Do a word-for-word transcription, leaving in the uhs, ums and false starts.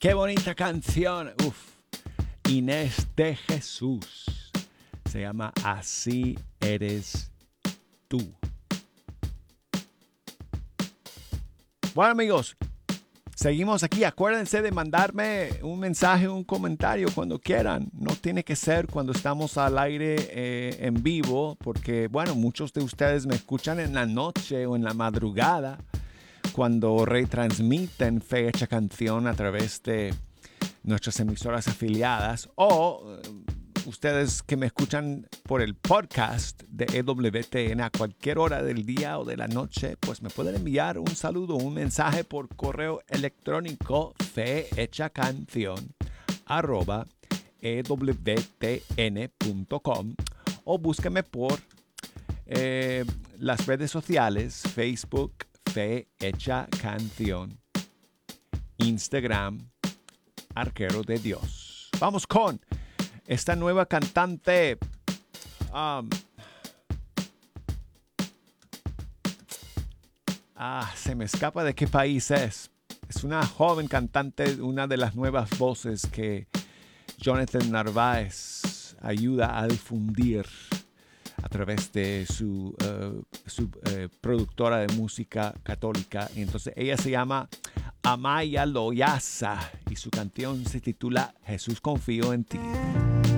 Qué bonita canción. Uf. Inés de Jesús. Se llama Así eres tú. Bueno, amigos, seguimos aquí. Acuérdense de mandarme un mensaje, un comentario cuando quieran. No tiene que ser cuando estamos al aire eh, en vivo, porque, bueno, muchos de ustedes me escuchan en la noche o en la madrugada cuando retransmiten Fe Hecha Canción a través de nuestras emisoras afiliadas, o uh, ustedes que me escuchan por el podcast de E W T N a cualquier hora del día o de la noche, pues me pueden enviar un saludo, un mensaje por correo electrónico fehechacanción arroba ewtn punto com, o búsqueme por eh, las redes sociales: Facebook Fe Hecha Canción, Instagram Arquero de Dios. Vamos con esta nueva cantante. Um, ah, se me escapa de qué país es. Es una joven cantante, una de las nuevas voces que Jonathan Narváez ayuda a difundir a través de su, uh, su uh, productora de música católica. Y entonces ella se llama Amaya Loyaza y su canción se titula Jesús confío en ti.